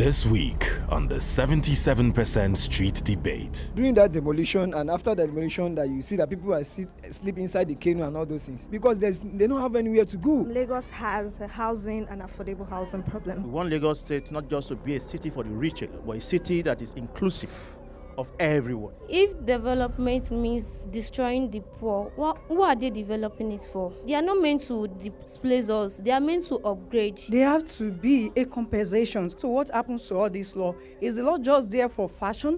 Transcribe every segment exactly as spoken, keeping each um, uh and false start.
This week on the seventy-seven percent Street Debate. During that demolition and after the demolition, that you see that people are sit, sleep inside the canoe and all those things because there's they don't have anywhere to go. Lagos has a housing and affordable housing problem. We want Lagos State not just to be a city for the rich, but a city that is inclusive of everyone. If development means destroying the poor, what, who are they developing it for? They are not meant to displace us, they are meant to upgrade. There have to be a compensation. So what happens to all this law? Is the law just there for fashion?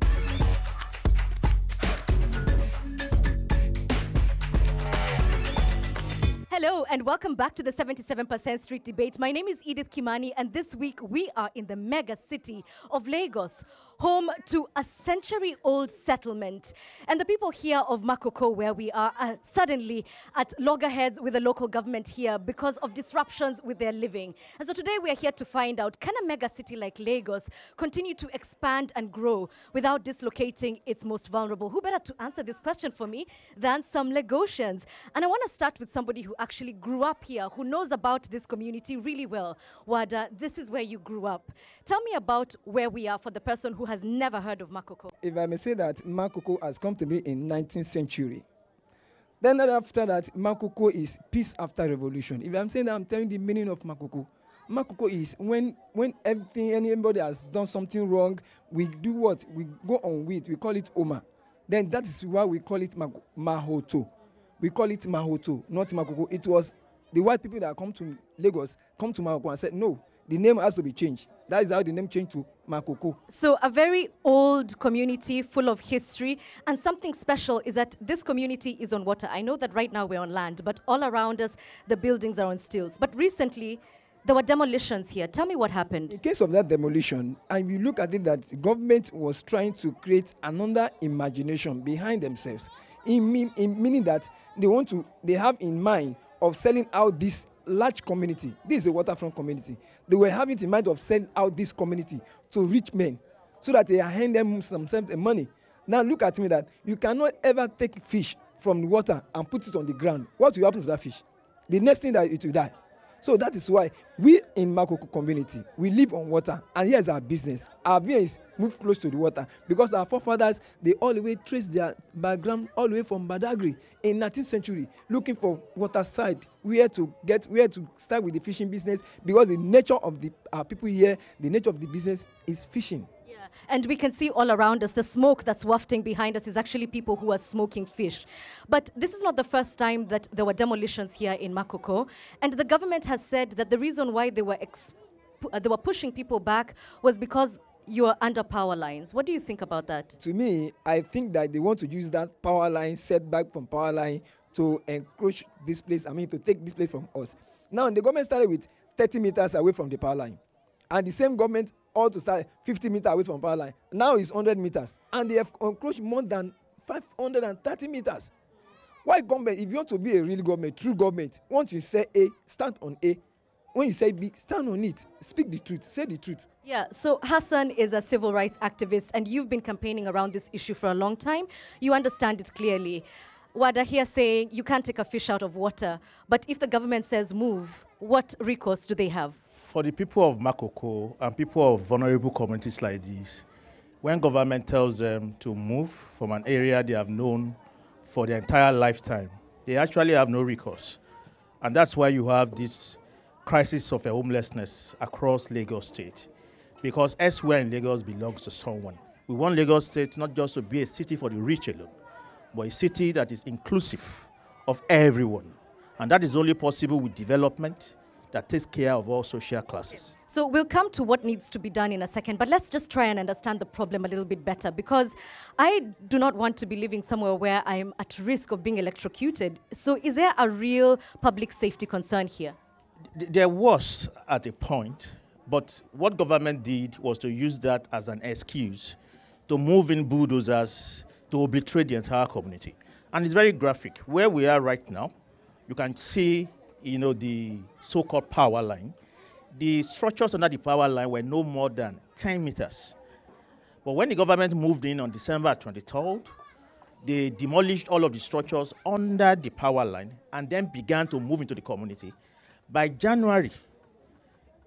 Hello and welcome back to the seventy-seven percent Street Debate. My name is Edith Kimani and this week we are in the mega city of Lagos, home to a century-old settlement. And the people here of Makoko, where we are, are suddenly at loggerheads with the local government here because of disruptions with their living. And so today we are here to find out, can a mega city like Lagos continue to expand and grow without dislocating its most vulnerable? Who better to answer this question for me than some Lagosians? And I want to start with somebody who actually grew up here, who knows about this community really well. Wada, this is where you grew up. Tell me about where we are for the person who has never heard of Makoko. If I may say that Makoko has come to be in nineteenth century. Then after that, Makoko is peace after revolution. If I'm saying that, I'm telling the meaning of Makoko. Makoko is when when everything, anybody has done something wrong, we do what? We go on with, we call it Oma. Then that is why we call it Mahoto. We call it Mahoto, not Makoko. It was the white people that come to Lagos, come to Makoko and said, no, the name has to be changed. That is how the name changed to Makoko. So a very old community full of history, and something special is that this community is on water. I know that right now we're on land, but all around us, the buildings are on stilts. But recently, there were demolitions here. Tell me what happened. In case of that demolition, and you look at it that the government was trying to create another imagination behind themselves, in, mean, in meaning that they want to, they have in mind of selling out this large community. This is a waterfront community. They were having in mind of selling out this community to rich men so that they hand them some, some money. Now look at me that you cannot ever take fish from the water and put it on the ground. What will happen to that fish? The next thing that it will die. So that is why we in Makoko community, we live on water, and here's our business. Our veins move close to the water because our forefathers, they all the way trace their background all the way from Badagry in nineteenth century, looking for water side, where to get, where to start with the fishing business, because the nature of the uh, people here, the nature of the business is fishing. And we can see all around us, the smoke that's wafting behind us is actually people who are smoking fish. But this is not the first time that there were demolitions here in Makoko. And the government has said that the reason why they were, exp- uh, they were pushing people back was because you are under power lines. What do you think about that? To me, I think that they want to use that power line, setback from power line, to encroach this place, I mean, to take this place from us. Now, the government started with thirty meters away from the power line. And the same government all to start fifty meters away from power line. Now it's one hundred meters. And they have encroached more than five hundred thirty meters. Why government, if you want to be a real government, true government, once you say A, stand on A. When you say B, stand on it. Speak the truth. Say the truth. Yeah, so Hassan is a civil rights activist, and you've been campaigning around this issue for a long time. You understand it clearly. Wada here saying you can't take a fish out of water, but if the government says move, what recourse do they have? For the people of Makoko and people of vulnerable communities like this, when government tells them to move from an area they have known for their entire lifetime, they actually have no recourse. And that's why you have this crisis of homelessness across Lagos State, because elsewhere in Lagos belongs to someone. We want Lagos State not just to be a city for the rich alone, but a city that is inclusive of everyone. And that is only possible with development that takes care of all social classes. So we'll come to what needs to be done in a second, but let's just try and understand the problem a little bit better, because I do not want to be living somewhere where I'm at risk of being electrocuted. So is there a real public safety concern here? Th- There was at a point, but what government did was to use that as an excuse to move in bulldozers to obliterate the entire community. And it's very graphic. Where we are right now, you can see, you know, the so-called power line. The structures under the power line were no more than ten meters. But when the government moved in on December twenty-third, they demolished all of the structures under the power line and then began to move into the community. By January,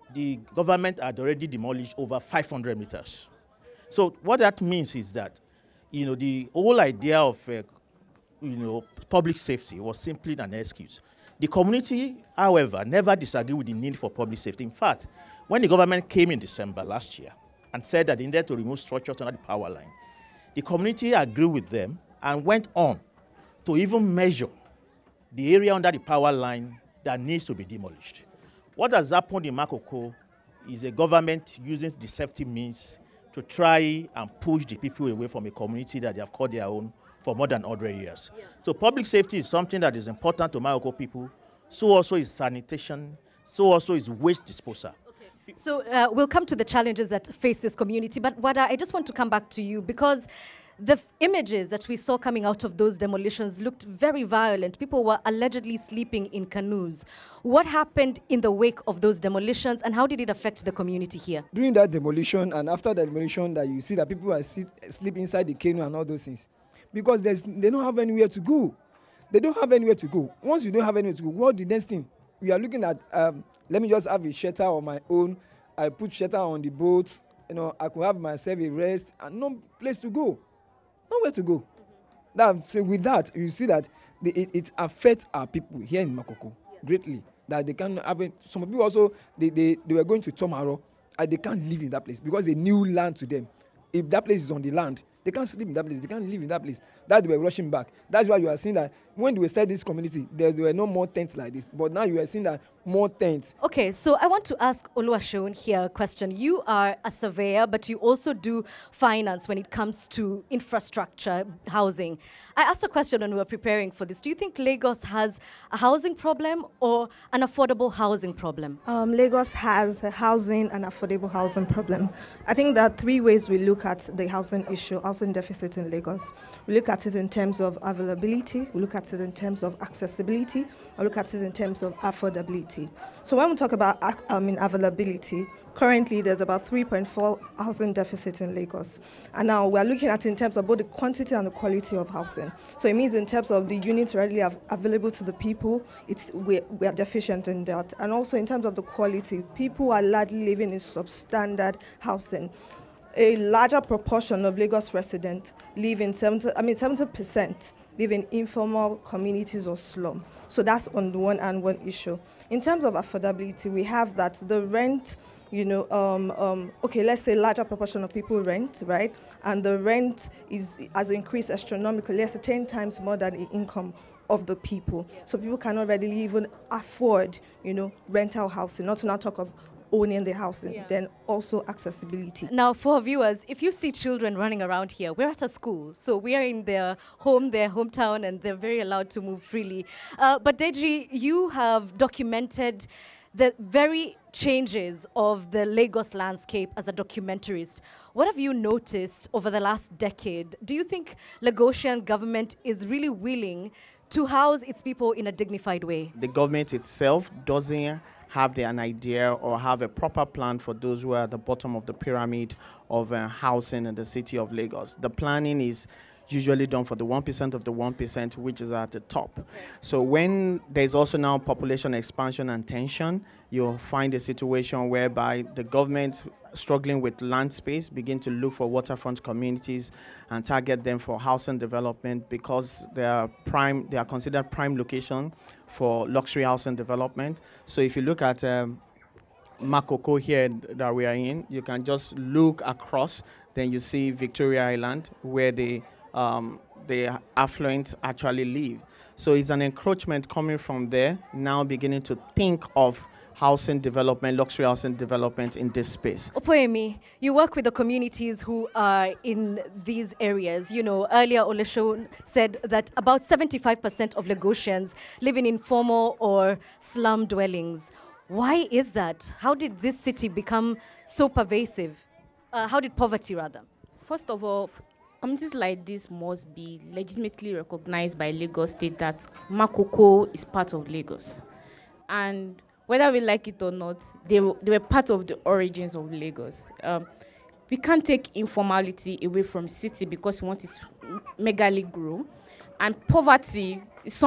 the government had already demolished over five hundred meters. So what that means is that, you know, the whole idea of, uh, you know, public safety was simply an excuse. The community, however, never disagreed with the need for public safety. In fact, when the government came in December last year and said that they needed to remove structures under the power line, the community agreed with them and went on to even measure the area under the power line that needs to be demolished. What has happened in Makoko is a government using the safety means to try and push the people away from a community that they have called their own for more than one hundred years. Yeah. So public safety is something that is important to Makoko people. So also is sanitation. So also is waste disposal. Okay. So uh, we'll come to the challenges that face this community. But Wada, I just want to come back to you because the f- images that we saw coming out of those demolitions looked very violent. People were allegedly sleeping in canoes. What happened in the wake of those demolitions and how did it affect the community here? During that demolition and after the demolition, that you see that people are sit, sleep inside the canoe and all those things. Because there's, they don't have anywhere to go. They don't have anywhere to go. Once you don't have anywhere to go, what the next thing? We are looking at, um, let me just have a shelter on my own. I put shelter on the boat. You know, I could have myself a rest and no place to go. Nowhere to go. Now, so with that, you see that the, it, it affects our people here in Makoko yeah. greatly. That they can't have it. Some people also, they, they, they were going to Tomaro and they can't live in that place because they new land to them. If that place is on the land, they can't sleep in that place. They can't live in that place. That they were rushing back. That's why you are seeing that when we started this community, there, there were no more tents like this. But now you are seeing that more tents. Okay, so I want to ask Oluwaseun here a question. You are a surveyor, but you also do finance when it comes to infrastructure, housing. I asked a question when we were preparing for this. Do you think Lagos has a housing problem or an affordable housing problem? Um, Lagos has a housing and affordable housing problem. I think there are three ways we look at the housing issue, housing deficit in Lagos. We look at it in terms of availability, we look at it in terms of accessibility, we look at it in terms of affordability. So when we talk about I mean, availability, currently there's about three point four housing deficit in Lagos. And now we're looking at it in terms of both the quantity and the quality of housing. So it means in terms of the units readily av- available to the people, it's we, we are deficient in that. And also in terms of the quality, people are largely living in substandard housing. A larger proportion of Lagos residents live in seventy, I mean seventy percent live in informal communities or slum. So that's on the one hand one issue. In terms of affordability, we have that the rent, you know, um, um, okay, let's say larger proportion of people rent, right? And the rent is has increased astronomically, let's say ten times more than the income of the people. So people cannot readily even afford, you know, rental housing, not to not talk of owning the housing, yeah. Then also accessibility. Now, for viewers, if you see children running around here, we're at a school, so we are in their home, their hometown, and they're very allowed to move freely. Uh, but Deji, you have documented the very changes of the Lagos landscape as a documentarist. What have you noticed over the last decade? Do you think Lagosian government is really willing to house its people in a dignified way? The government itself doesn't have an idea or have a proper plan for those who are at the bottom of the pyramid of uh, housing in the city of Lagos. The planning is usually done for the one percent of the one percent, which is at the top. Okay. So when there's also now population expansion and tension, you'll find a situation whereby the government struggling with land space begin to look for waterfront communities and target them for housing development because they are prime, they are considered prime location for luxury housing development. So if you look at um, Makoko here that we are in, you can just look across, then you see Victoria Island where the um, the affluent actually live. So it's an encroachment coming from there, now beginning to think of housing development, luxury housing development in this space. Opoemi, you work with the communities who are in these areas. You know, earlier Oluwaseun said that about seventy-five percent of Lagosians live in informal or slum dwellings. Why is that? How did this city become so pervasive? Uh, how did poverty, rather? First of all, communities like this must be legitimately recognized by Lagos State that Makoko is part of Lagos. And whether we like it or not, they, w- they were part of the origins of Lagos. Um, we can't take informality away from city because we want it to megally grow. And poverty is something